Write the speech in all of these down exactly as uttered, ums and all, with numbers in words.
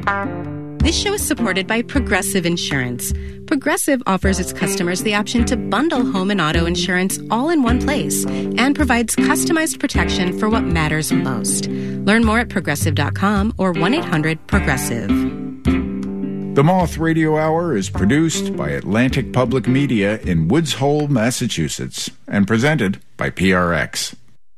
This show is supported by Progressive Insurance. Progressive offers its customers the option to bundle home and auto insurance all in one place and provides customized protection for what matters most. Learn more at progressive dot com or one eight hundred progressive. The Moth Radio Hour is produced by Atlantic Public Media in Woods Hole, Massachusetts, and presented by P R X.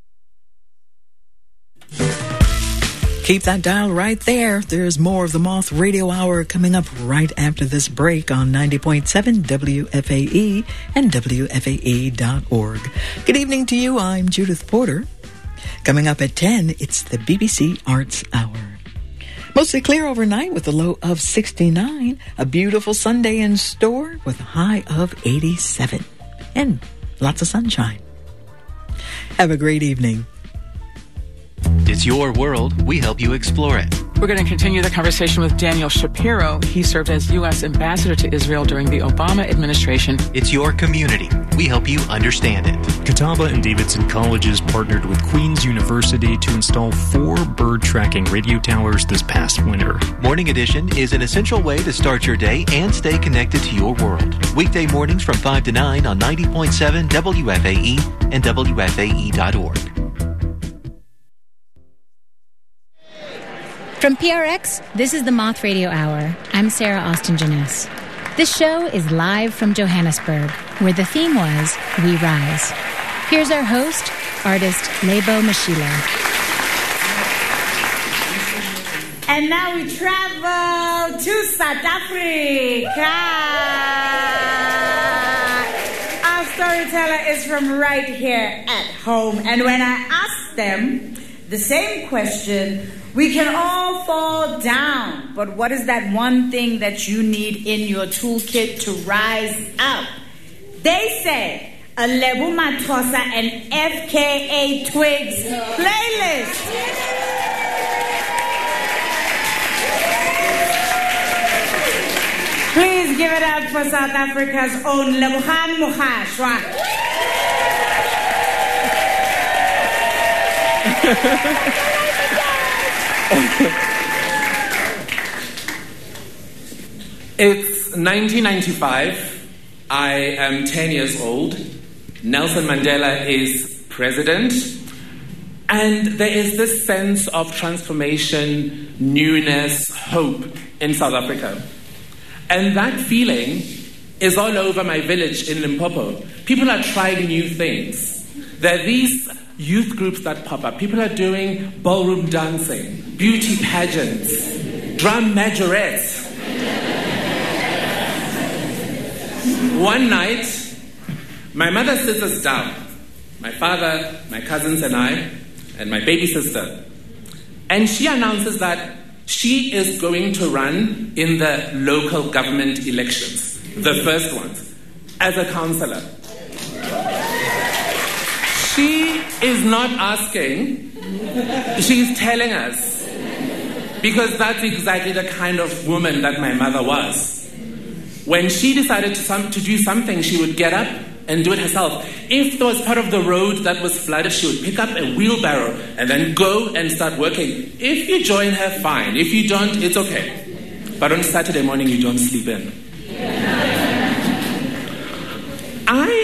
Keep that dial right there. There's more of the Moth Radio Hour coming up right after this break on ninety point seven W F A E and W F A E dot org. Good evening to you. I'm Judith Porter. Coming up at ten, it's the B B C Arts Hour. Mostly clear overnight with a low of sixty-nine. A beautiful Sunday in store with a high of eighty-seven. And lots of sunshine. Have a great evening. It's your world. We help you explore it. We're going to continue the conversation with Daniel Shapiro. He served as U S ambassador to Israel during the Obama administration. It's your community. We help you understand it. Catawba and Davidson Colleges partnered with Queen's University to install four bird tracking radio towers this past winter. Morning Edition is an essential way to start your day and stay connected to your world. Weekday mornings from five to nine on ninety point seven W F A E and W F A E dot org. From P R X, this is the Moth Radio Hour. I'm Sarah Austin Janess. This show is live from Johannesburg, where the theme was We Rise. Here's our host, artist Lebo Mashila. And now we travel to South Africa. Our storyteller is from right here at home. And when I asked them the same question, we can all fall down, but what is that one thing that you need in your toolkit to rise up? They said a Lebo Mathosa and F K A Twigs playlist. Please give it up for South Africa's own Lebogang Mogashwa. It's nineteen ninety-five. I am ten years old. Nelson Mandela is president. And there is this sense of transformation, newness, hope in South Africa. And that feeling is all over my village in Limpopo. People are trying new things. There are these youth groups that pop up. People are doing ballroom dancing, beauty pageants, drum majorettes. One night, my mother sits us down, my father, my cousins and I, and my baby sister. And she announces that she is going to run in the local government elections, the first ones, as a councillor. She is not asking, she's telling us, because that's exactly the kind of woman that my mother was. When she decided to, some, to do something, she would get up and do it herself. If there was part of the road that was flooded, she would pick up a wheelbarrow and then go and start working. If you join her, fine. If you don't, it's okay. But on Saturday morning, you don't sleep in. I